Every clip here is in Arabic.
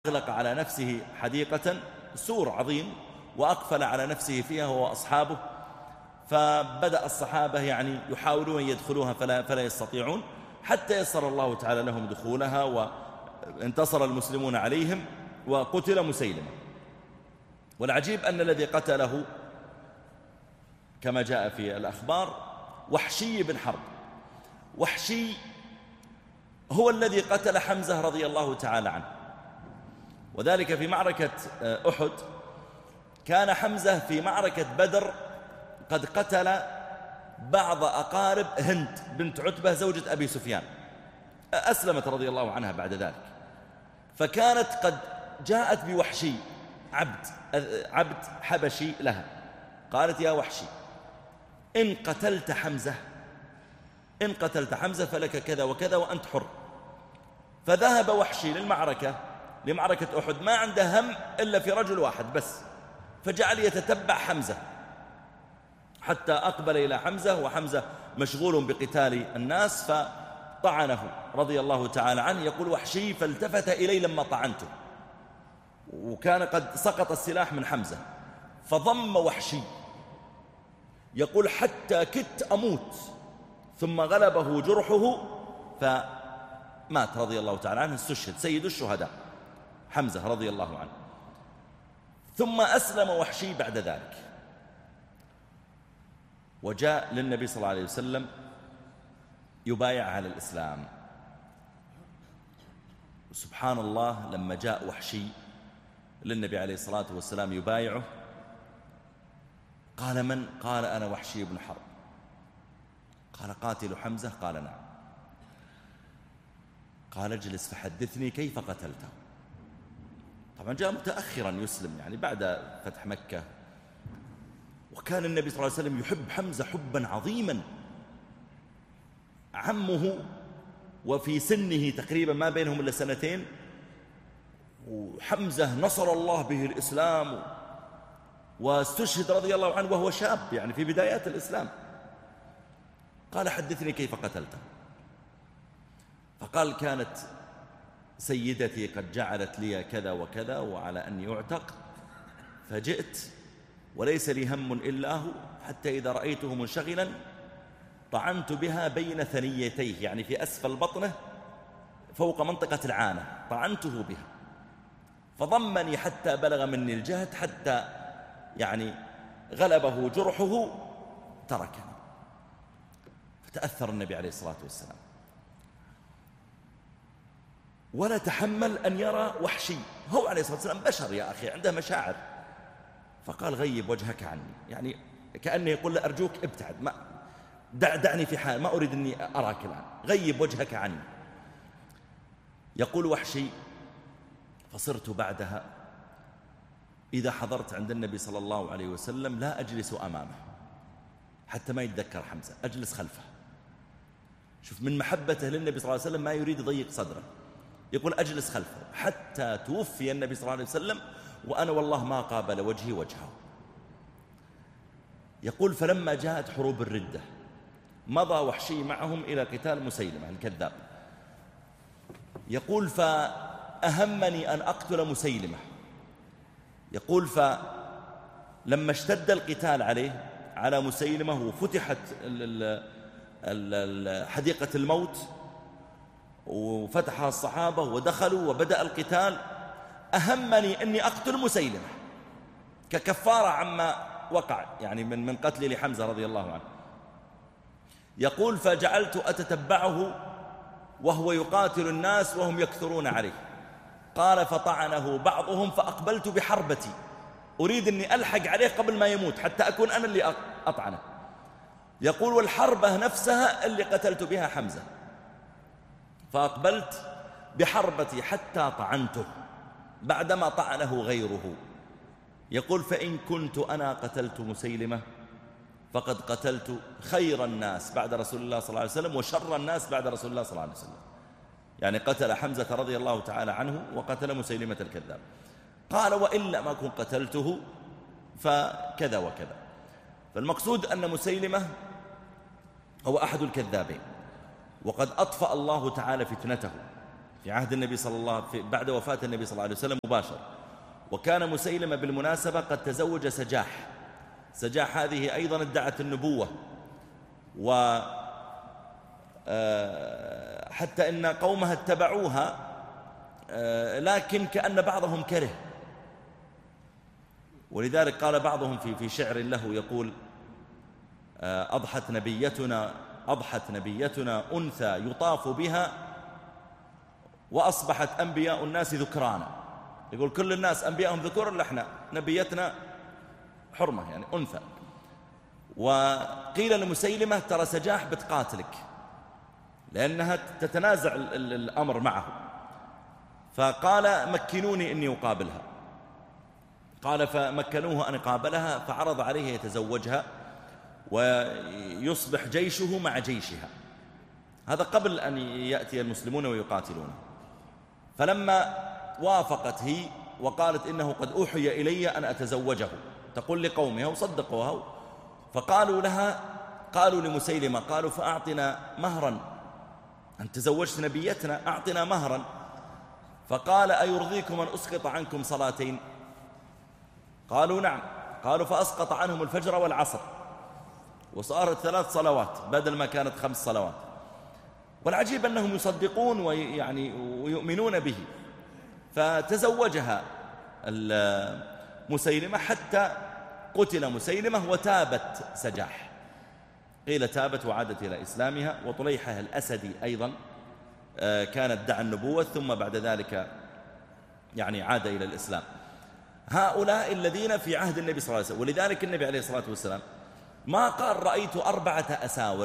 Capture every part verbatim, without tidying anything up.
أغلق على نفسه حديقة سور عظيم وأقفل على نفسه فيها هو وأصحابه. فبدأ الصحابة يعني يحاولون يدخلوها فلا, فلا يستطيعون، حتى يسر الله تعالى لهم دخولها وانتصر المسلمون عليهم وقتل مسيلمة. والعجيب أن الذي قتله كما جاء في الأخبار وحشي بن حرب. وحشي هو الذي قتل حمزة رضي الله تعالى عنه، وذلك في معركة أحد. كان حمزة في معركة بدر قد قتل بعض أقارب هند بنت عتبة زوجة أبي سفيان، أسلمت رضي الله عنها بعد ذلك. فكانت قد جاءت بوحشي عبد عبد حبشي لها، قالت: يا وحشي، إن قتلت حمزة إن قتلت حمزة فلك كذا وكذا وأنت حر. فذهب وحشي للمعركة لمعركة أحد ما عنده هم إلا في رجل واحد بس، فجعل يتتبع حمزة حتى أقبل إلى حمزة وحمزة مشغول بقتال الناس، فطعنه رضي الله تعالى عنه. يقول وحشي: فالتفت إلي لما طعنته، وكان قد سقط السلاح من حمزة، فضم وحشي. يقول: حتى كدت أموت، ثم غلبه جرحه فمات رضي الله تعالى عنه، استشهد سيد الشهداء حمزة رضي الله عنه. ثم أسلم وحشي بعد ذلك، وجاء للنبي صلى الله عليه وسلم يبايع على الإسلام. سبحان الله، لما جاء وحشي للنبي عليه الصلاة والسلام يبايعه، قال: من؟ قال: أنا وحشي بن حرب. قال: قاتل حمزة؟ قال: نعم. قال: اجلس فحدثني كيف قتلته. طبعا جاء متأخرا يسلم، يعني بعد فتح مكة، وكان النبي صلى الله عليه وسلم يحب حمزة حبا عظيما، عمه وفي سنه تقريبا ما بينهم إلا سنتين، وحمزة نصر الله به الإسلام واستشهد رضي الله عنه وهو شاب، يعني في بدايات الإسلام. قال: حدثني كيف قتلته. فقال: كانت سيدتي قد جعلت لي كذا وكذا وعلى أني أعتق، فجئت وليس لي هم إلا هو، حتى إذا رأيته منشغلا طعنت بها بين ثنيتيه، يعني في أسفل بطنه فوق منطقة العانة، طعنته بها فضمني حتى بلغ مني الجهد، حتى يعني غلبه جرحه تركني. فتأثر النبي عليه الصلاة والسلام، ولا تحمل أن يرى وحشي، هو عليه الصلاة والسلام بشر يا أخي، عنده مشاعر. فقال: غيب وجهك عني، يعني كأنه يقول له: أرجوك ابتعد، ما دع دعني في حال، ما أريد أني أراك الآن، غيب وجهك عني. يقول وحشي: فصرت بعدها إذا حضرت عند النبي صلى الله عليه وسلم لا أجلس أمامه حتى ما يتذكر حمزة، أجلس خلفه. شوف من محبته للنبي صلى الله عليه وسلم ما يريد يضيق صدره، يقول: أجلس خلفه حتى توفي النبي صلى الله عليه وسلم وأنا والله ما قابل وجهي وجهه. يقول: فلما جاءت حروب الردة مضى وحشي معهم إلى قتال مسيلمة الكذاب. يقول: فأهمني أن أقتل مسيلمة. يقول: فلما اشتد القتال عليه على مسيلمة وفتحت حديقة الموت وفتحها الصحابة ودخلوا وبدأ القتال، أهمني أني أقتل مسيلمة ككفارة عما وقع يعني من من قتل لحمزة رضي الله عنه. يقول: فجعلت أتتبعه وهو يقاتل الناس وهم يكثرون عليه. قال: فطعنه بعضهم فأقبلت بحربتي، أريد أني ألحق عليه قبل ما يموت حتى أكون أنا اللي أطعنه. يقول: والحربة نفسها اللي قتلت بها حمزة، فأقبلت بحربتي حتى طعنته بعدما طعنه غيره. يقول: فإن كنت أنا قتلت مسيلمة فقد قتلت خير الناس بعد رسول الله صلى الله عليه وسلم وشر الناس بعد رسول الله صلى الله عليه وسلم، يعني قتل حمزة رضي الله تعالى عنه وقتل مسيلمة الكذاب. قال: وإن لم أكن قتلته فكذا وكذا. فالمقصود أن مسيلمة هو أحد الكذابين، وقد أطفأ الله تعالى فتنته في عهد النبي صلى الله عليه وسلم بعد وفاة النبي صلى الله عليه وسلم مباشر. وكان مسيلمة بالمناسبة قد تزوج سجاح. سجاح هذه أيضا ادعت النبوة، و حتى إن قومها اتبعوها، لكن كأن بعضهم كره. ولذلك قال بعضهم في في شعر له يقول: أضحت نبيتنا أضحت نبيتنا أنثى يطاف بها، وأصبحت أنبياء الناس ذكرانا. يقول كل الناس أنبياءهم ذكور، إلا إحنا نبيتنا حرمة، يعني أنثى. وقيل لمسيلمة: ترى سجاح بتقاتلك، لأنها تتنازع الأمر معه. فقال: مكنوني إني أقابلها. قال فمكنوه أن يقابلها، فعرض عليه يتزوجها ويصبح جيشه مع جيشها. هذا قبل أن يأتي المسلمون ويقاتلون. فلما وافقت هي وقالت: إنه قد أوحي إلي أن أتزوجه، تقول لقومها وصدقوها. فقالوا لها قالوا لمسيلمة قالوا: فأعطنا مهرا، أن تزوجت نبيتنا، أعطنا مهرا. فقال: أيرضيكم أن أسقط عنكم صلاتين؟ قالوا: نعم. قالوا: فأسقط عنهم الفجر والعصر، وصارت ثلاث صلوات بدل ما كانت خمس صلوات. والعجيب أنهم يصدقون ويعني ويؤمنون به. فتزوجها مسيلمة حتى قتل مسيلمة، وتابت سجاح. قيل تابت وعادت إلى إسلامها. وطليحة الأسدي أيضا كانت دعا النبوة، ثم بعد ذلك يعني عاد إلى الإسلام. هؤلاء الذين في عهد النبي صلى الله عليه وسلم. ولذلك النبي عليه الصلاة والسلام ما قال: رأيت أربعة أساور،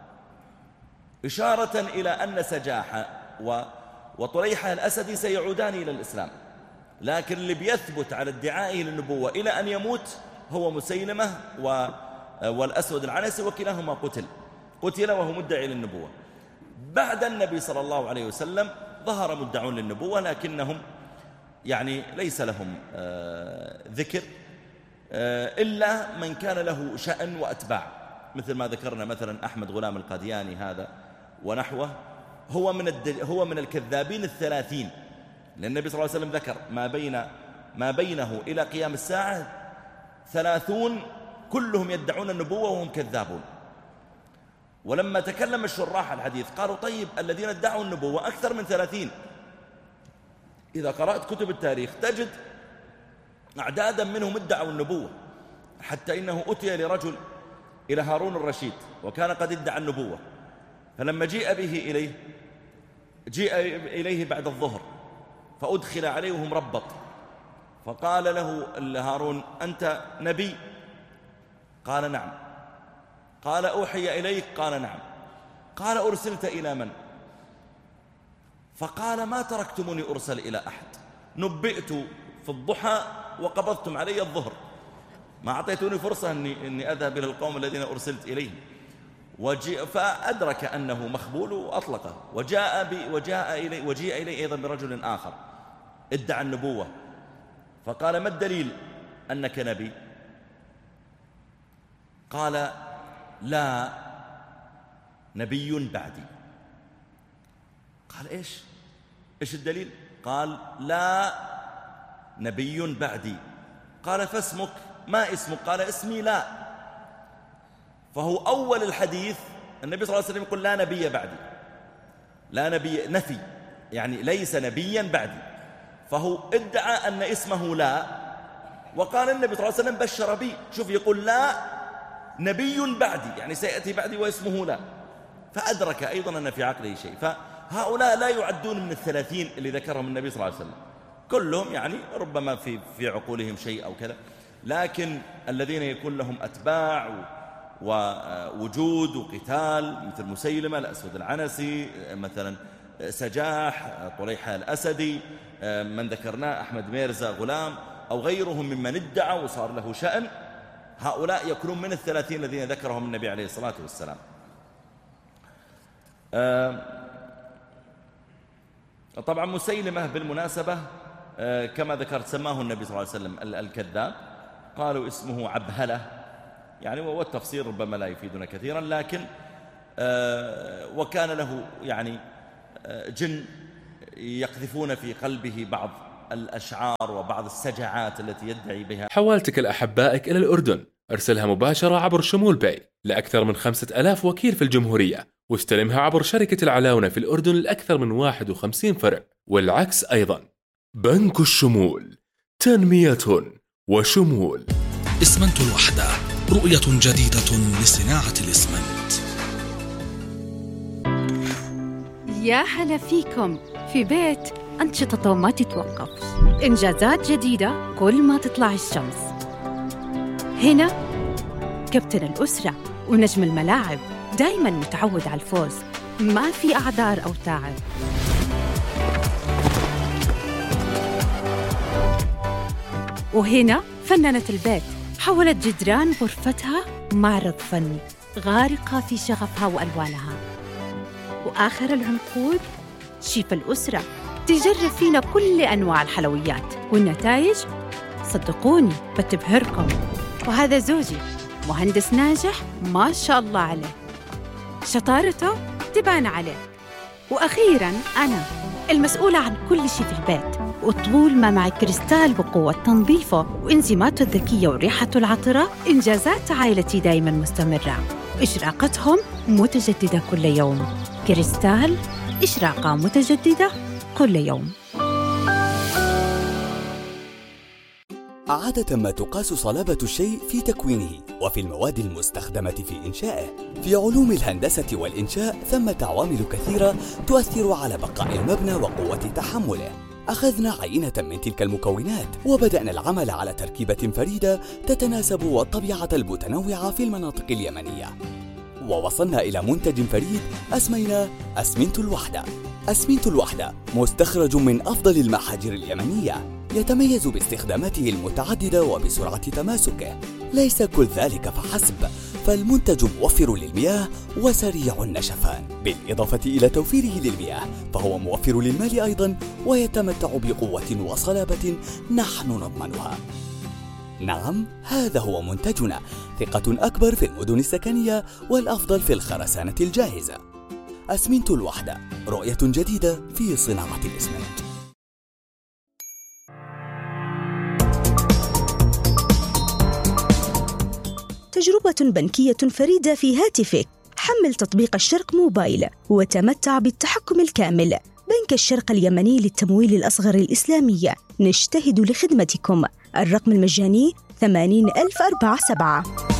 إشارة إلى أن سجاح وطليحة الأسدي سيعودان إلى الإسلام. لكن اللي بيثبت على ادعائه للنبوة إلى أن يموت هو مسيلمة والأسود العنسي، وكلاهما قتل قتل وهو مدعي للنبوة. بعد النبي صلى الله عليه وسلم ظهر مدعون للنبوة، لكنهم يعني ليس لهم ذكر إلا من كان له شأن وأتباع، مثل ما ذكرنا مثلا أحمد غلام القادياني هذا ونحوه. هو من هو من الكذابين الثلاثين، لأن النبي صلى الله عليه وسلم ذكر ما بين ما بينه إلى قيام الساعة ثلاثون كلهم يدعون النبوة وهم كذابون. ولما تكلم الشراح الحديث قالوا: طيب الذين ادعوا النبوة أكثر من ثلاثين. إذا قرأت كتب التاريخ تجد أعدادا منهم ادعوا النبوة، حتى إنه أتي لرجل إلى هارون الرشيد وكان قد ادعى النبوة، فلما جيء به إليه جيء إليه بعد الظهر فأدخل عليه وهو مربط، فقال له هارون: أنت نبي؟ قال: نعم. قال: أوحي إليك؟ قال: نعم. قال: أرسلت إلى من؟ فقال: ما تركتمني أرسل إلى أحد، نبئت في الضحى وقبضتم علي الظهر، ما أعطيتوني فرصة أني, إني أذهب إلى القوم الذين أرسلت إليهم. وجيء فأدرك أنه مخبول وأطلقه. وجاء, بي وجاء إلي وجيء إليه أيضا برجل آخر ادعى النبوة، فقال: ما الدليل أنك نبي؟ قال: لا نبي بعدي. قال: إيش إيش الدليل؟ قال: لا نبي بعدي. قال: فاسمك؟ ما اسمك؟ قال: اسمي لا. فهو أول الحديث النبي صلى الله عليه وسلم يقول: لا نبي بعدي، لا نبي نفي، يعني ليس نبيا بعدي. فهو ادعى أن اسمه لا، وقال النبي صلى الله عليه وسلم: بشر بي. شوف، يقول: لا نبي بعدي، يعني سيأتي بعدي واسمه لا. فأدرك أيضا أن في عقله شيء. فهؤلاء لا يعدون من الثلاثين اللي ذكرهم النبي صلى الله عليه وسلم، كلهم يعني ربما في في عقولهم شيء أو كذا. لكن الذين يكون لهم أتباع ووجود وقتال، مثل مسيلمة الأسود العنسي، مثلا سجاح، طليحة الأسدي، من ذكرناه أحمد ميرزا غلام، أو غيرهم ممن ادعى وصار له شأن، هؤلاء يكونون من الثلاثين الذين ذكرهم النبي عليه الصلاة والسلام. طبعا مسيلمة بالمناسبة كما ذكرت سماه النبي صلى الله عليه وسلم الكذاب، قالوا اسمه عبهلة، يعني والتفسير ربما لا يفيدنا كثيرا، لكن وكان له يعني جن يقذفون في قلبه بعض الأشعار وبعض السجعات التي يدعي بها. حوالتك لأحبائك إلى الأردن، ارسلها مباشرة عبر شمول باي لأكثر من خمسة ألاف وكيل في الجمهورية، واستلمها عبر شركة العلاونة في الأردن لأكثر من واحد وخمسين فرع، والعكس أيضا. بنك الشمول، تنمية وشمول. إسمنت الوحدة، رؤية جديدة لصناعة الإسمنت. يا هلا فيكم في بيت أنشطته ما تتوقف، إنجازات جديدة كل ما تطلع الشمس. هنا كابتن الأسرة ونجم الملاعب، دايماً متعود على الفوز، ما في أعذار أو تعب. وهنا فنانة البيت حولت جدران غرفتها معرض فني، غارقة في شغفها وألوانها. وآخر العنقود شيف الأسرة تجرب فينا كل أنواع الحلويات، والنتائج صدقوني بتبهركم. وهذا زوجي مهندس ناجح ما شاء الله عليه، شطارته تبان عليه. وأخيراً أنا المسؤولة عن كل شيء في البيت، وطول ما معي كريستال بقوة تنظيفه وإنزيماته الذكية وريحته العطرة، إنجازات عائلتي دايماً مستمرة، إشراقتهم متجددة كل يوم. كريستال، إشراقة متجددة كل يوم. عادة ما تقاس صلابة الشيء في تكوينه وفي المواد المستخدمة في إنشائه. في علوم الهندسة والإنشاء ثمة عوامل كثيرة تؤثر على بقاء المبنى وقوة تحمله. أخذنا عينة من تلك المكونات وبدأنا العمل على تركيبة فريدة تتناسب والطبيعة المتنوعة في المناطق اليمنية، ووصلنا إلى منتج فريد أسميناه أسمنت الوحدة. أسمنت الوحدة مستخرج من أفضل المحاجر اليمنية، يتميز باستخداماته المتعددة وبسرعة تماسكه. ليس كل ذلك فحسب، فالمنتج موفر للمياه وسريع النشفان، بالإضافة إلى توفيره للمياه فهو موفر للمال أيضا، ويتمتع بقوة وصلابة نحن نضمنها. نعم، هذا هو منتجنا، ثقة أكبر في المدن السكنية والأفضل في الخرسانة الجاهزة. أسمنت الوحدة، رؤية جديدة في صناعة الإسمنت. تجربة بنكية فريدة في هاتفك. حمل تطبيق الشرق موبايل وتمتع بالتحكم الكامل. بنك الشرق اليمني للتمويل الأصغر الإسلامي، نجتهد لخدمتكم. الرقم المجاني ثمانين ألف وأربعة وسبعين.